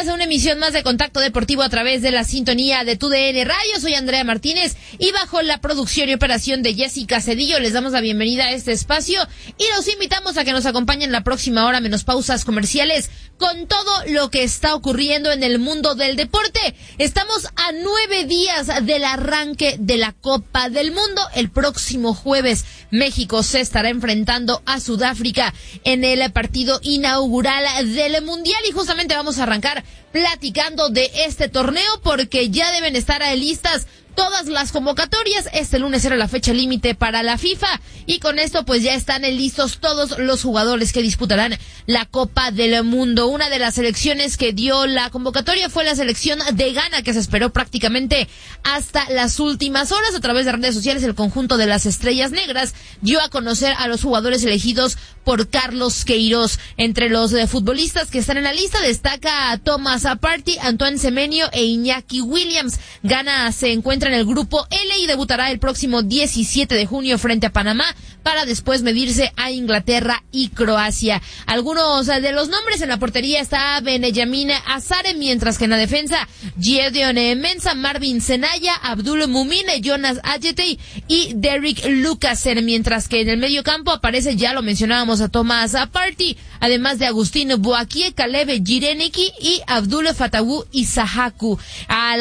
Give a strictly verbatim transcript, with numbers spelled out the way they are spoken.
días a una emisión más de Contacto Deportivo a través de la sintonía de T U D N Radio. Soy Andrea Martínez y bajo la producción y operación de Jessica Cedillo les damos la bienvenida a este espacio y los invitamos a que nos acompañen la próxima hora menos pausas comerciales con todo lo que está ocurriendo en el mundo del deporte. Estamos a nueve días del arranque de la Copa del Mundo. El próximo jueves México se estará enfrentando a Sudáfrica en el partido inaugural del Mundial y justamente vamos a arrancar platicando de este torneo porque ya deben estar listas todas las convocatorias. Este lunes era la fecha límite para la FIFA y con esto pues ya están listos todos los jugadores que disputarán la Copa del Mundo. Una de las selecciones que dio la convocatoria fue la selección de Ghana, que se esperó prácticamente hasta las últimas horas. A través de redes sociales, el conjunto de las Estrellas Negras dio a conocer a los jugadores elegidos por Carlos Queiroz. Entre los eh, futbolistas que están en la lista destaca a Thomas Partey, Antoine Semenyo e Iñaki Williams. Ghana se encuentra en el grupo L y debutará el próximo diecisiete de junio frente a Panamá para después medirse a Inglaterra y Croacia. Algunos de los nombres: en la portería está Benjamin Azare, mientras que en la defensa Gideon Mensah, Marvin Senaya, Abdul Mumin, Jonas Adjetey y Derrick Lucasen, mientras que en el medio campo aparece, ya lo mencionábamos, a Thomas Partey, además de Agustín Boakie, Caleb Jireneki y Abdul Fatawu Isahaku. A